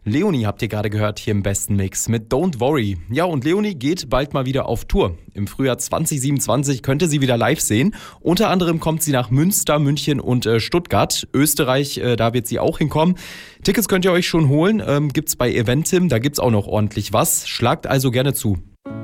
Leonie habt ihr gerade gehört hier im besten Mix mit Don't Worry. Ja, und Leonie geht bald mal wieder auf Tour. Im Frühjahr 2027 könnte sie wieder live sehen. Unter anderem kommt sie nach Münster, München und Stuttgart. Österreich, da wird sie auch hinkommen. Tickets könnt ihr euch schon holen, gibt's bei Eventim, da gibt's auch noch ordentlich was. Schlagt also gerne zu.